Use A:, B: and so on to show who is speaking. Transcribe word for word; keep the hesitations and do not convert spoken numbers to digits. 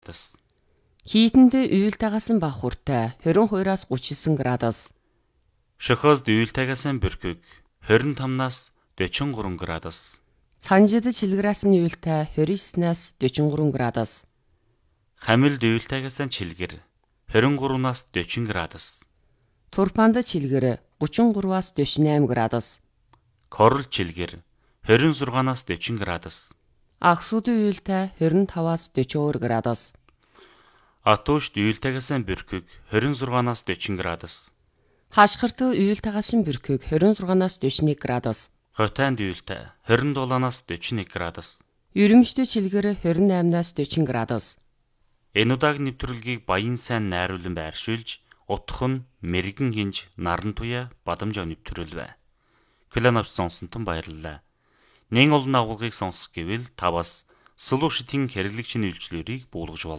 A: градус.
B: Хийтэндээ уйлтаагаас нь бага хүртэй двадцать двоёроос тридцать девять градус.
A: Шохоос уйлтаагаас нь бүрхэг двадцать пятнаас quaranta three градус.
B: Цанжид чилгэрээс нь уйлтай двадцать девятнаас quaranta three градус.
A: Хамилд уйлтаагаас нь чилгэр двадцать three-наас forty градус.
B: Турпанд чилгэр тридцать three-аас forty eight градус.
A: Корл чилгэр двадцать six-наас forty градус.
B: Агсуудын уйлтай двадцать five-аас forty-two градус.
A: Атуушд уйлтаагаас нь бүрхэг двадцать six-наас forty градус.
B: Хашгирт уйлтаагаас нь бүрхэг двадцать six-наас forty-one градус.
A: Хотойнд уйлтай двадцать seven-наас forty-one градус.
B: Ерөмжтэй чилгэр двадцать eight-наас forty градус.
A: Энэ удаагийн нэвтрүүлгийг баян сайн найруулан байршуулж, утх нь мэрэгэн хинж наран туяа бадамжаа нэвтрүүл бай. Клан авч сонсонтон баярлалаа. Нэн олон агуулгыг сонсох гэвэл та бас Solution-ийн хэрэглэгчийн үйлчлэлийг буулгаж болно.